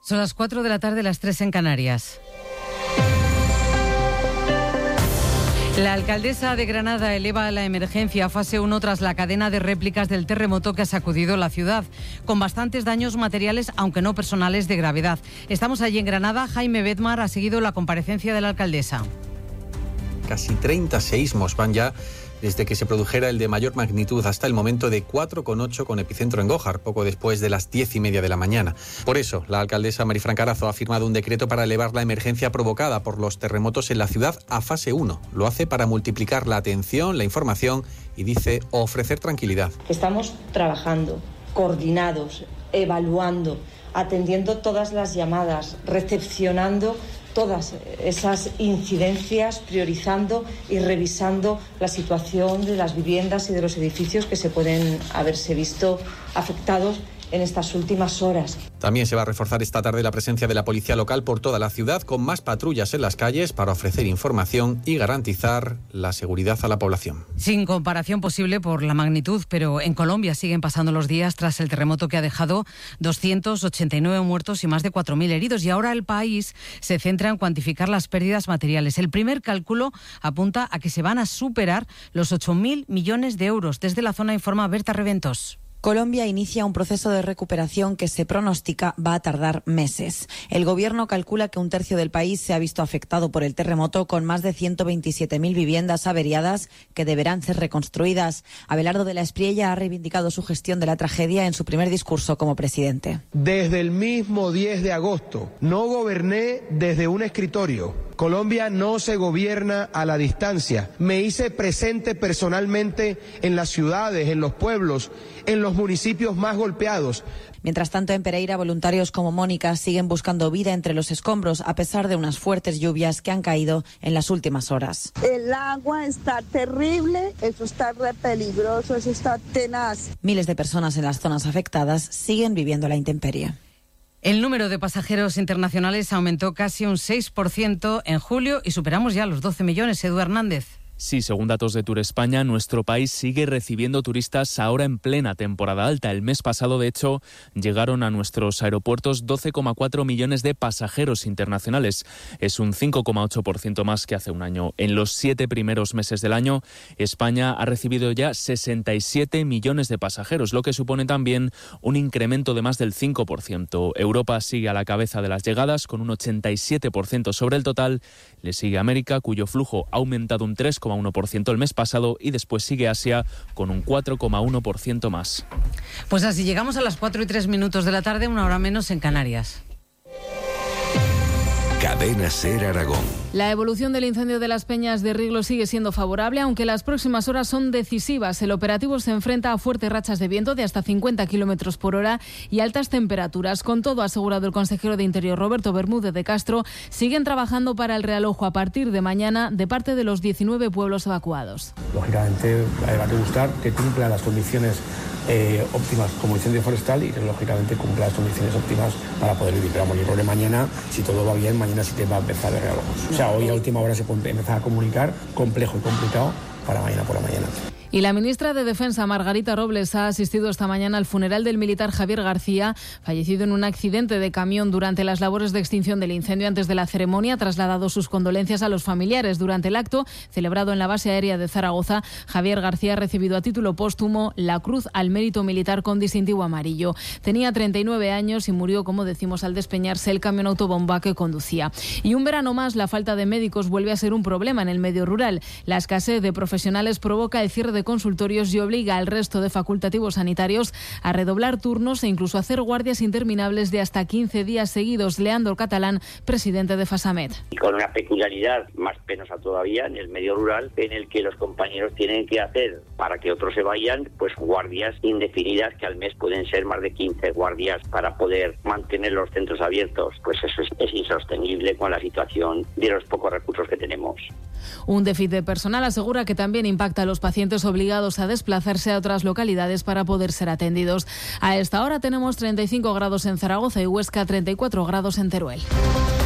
Son las 4 de la tarde, las 3 en Canarias. La alcaldesa de Granada eleva la emergencia a fase 1 tras la cadena de réplicas del terremoto que ha sacudido la ciudad, con bastantes daños materiales, aunque no personales, de gravedad. Estamos allí en Granada. Jaime Bedmar ha seguido la comparecencia de la alcaldesa. Casi 30 seísmos van ya desde que se produjera el de mayor magnitud hasta el momento, de 4,8 con epicentro en Gójar, poco después de las 10:30 de la mañana. Por eso, la alcaldesa Marifran Carazo ha firmado un decreto para elevar la emergencia provocada por los terremotos en la ciudad a fase 1. Lo hace para multiplicar la atención, la información y, dice, ofrecer tranquilidad. Estamos trabajando, coordinados, evaluando, atendiendo todas las llamadas, recepcionando todas esas incidencias, priorizando y revisando la situación de las viviendas y de los edificios que se pueden haberse visto afectados en estas últimas horas. También se va a reforzar esta tarde la presencia de la policía local por toda la ciudad, con más patrullas en las calles para ofrecer información y garantizar la seguridad a la población. Sin comparación posible por la magnitud, pero en Colombia siguen pasando los días tras el terremoto que ha dejado 289 muertos y más de 4.000 heridos. Y ahora el país se centra en cuantificar las pérdidas materiales. El primer cálculo apunta a que se van a superar los 8.000 millones de euros. Desde la zona informa Berta Reventos. Colombia inicia un proceso de recuperación que se pronostica va a tardar meses. El gobierno calcula que un tercio del país se ha visto afectado por el terremoto, con más de 127.000 viviendas averiadas que deberán ser reconstruidas. Abelardo de la Espriella ha reivindicado su gestión de la tragedia en su primer discurso como presidente. Desde el mismo 10 de agosto no goberné desde un escritorio. Colombia no se gobierna a la distancia. Me hice presente personalmente en las ciudades, en los pueblos, en los municipios más golpeados. Mientras tanto, en Pereira, voluntarios como Mónica siguen buscando vida entre los escombros a pesar de unas fuertes lluvias que han caído en las últimas horas. El agua está terrible, eso está re peligroso, eso está tenaz. Miles de personas en las zonas afectadas siguen viviendo la intemperie. El número de pasajeros internacionales aumentó casi un 6% en julio y superamos ya los 12 millones. Edu Hernández. Sí, según datos de Tour España, nuestro país sigue recibiendo turistas ahora en plena temporada alta. El mes pasado, de hecho, llegaron a nuestros aeropuertos 12,4 millones de pasajeros internacionales. Es un 5,8% más que hace un año. En los 7 primeros meses del año, España ha recibido ya 67 millones de pasajeros, lo que supone también un incremento de más del 5%. Europa sigue a la cabeza de las llegadas, con un 87% sobre el total. Le sigue América, cuyo flujo ha aumentado un 3,1% el mes pasado, y después sigue Asia con un 4,1% más. Pues así llegamos a las 4:03 de la tarde, una hora menos en Canarias. Cadena SER Aragón. La evolución del incendio de las Peñas de Riglo sigue siendo favorable, aunque las próximas horas son decisivas. El operativo se enfrenta a fuertes rachas de viento de hasta 50 kilómetros por hora y altas temperaturas. Con todo, ha asegurado el consejero de Interior, Roberto Bermúdez de Castro, siguen trabajando para el realojo a partir de mañana de parte de los 19 pueblos evacuados. Lógicamente, va a gustar que cumpla las condiciones óptimas como incendio forestal y que lógicamente cumpla las condiciones óptimas para poder vivir. Pero yo creo que mañana, si todo va bien, mañana sí te va a empezar el realojo. O sea, hoy a última hora se puede empezar a comunicar, complejo y complicado, para mañana por la mañana. Y la ministra de Defensa, Margarita Robles, ha asistido esta mañana al funeral del militar Javier García, fallecido en un accidente de camión durante las labores de extinción del incendio. Antes de la ceremonia, ha trasladado sus condolencias a los familiares. Durante el acto, celebrado en la base aérea de Zaragoza, Javier García ha recibido a título póstumo la Cruz al Mérito Militar con distintivo amarillo. Tenía 39 años y murió, como decimos, al despeñarse el camión autobomba que conducía. Y un verano más, la falta de médicos vuelve a ser un problema en el medio rural. La escasez de profesionales provoca el cierre de consultorios y obliga al resto de facultativos sanitarios a redoblar turnos e incluso hacer guardias interminables de hasta 15 días seguidos. Leandro Catalán, presidente de Fasamed. Y con una peculiaridad más penosa todavía en el medio rural, en el que los compañeros tienen que hacer, para que otros se vayan, pues guardias indefinidas, que al mes pueden ser más de 15 guardias para poder mantener los centros abiertos. Pues eso es insostenible con la situación de los pocos recursos que tenemos. Un déficit de personal asegura que también impacta a los pacientes obligados a desplazarse a otras localidades para poder ser atendidos. A esta hora tenemos 35 grados en Zaragoza y Huesca, 34 grados en Teruel.